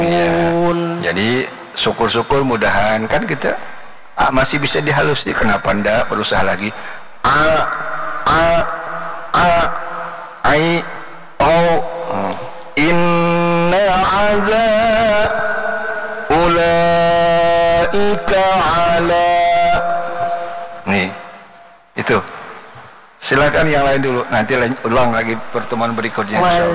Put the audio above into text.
Jadi syukur-syukur mudahan kan kita masih bisa dihalus nih, kenapa ndak berusaha lagi. Ai inna ala ulaika ala. Nih itu silakan yang lain dulu, nanti ulang lagi pertemuan berikutnya.